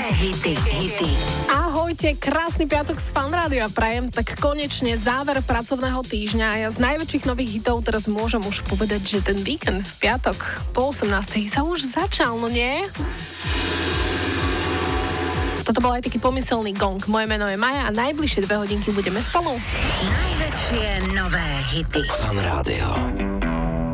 hity. Ahojte, krásny piatok z Fan Rádia prajem. Tak konečne záver pracovného týždňa a ja z najväčších nových hitov teraz môžem už povedať, že ten víkend v piatok po 18. sa už začal, no nie? Toto bol aj taký pomyselný gong. Moje meno je Maja a najbližšie 2 hodinky budeme spolu. Najväčšie nové hity. Fan Rádio.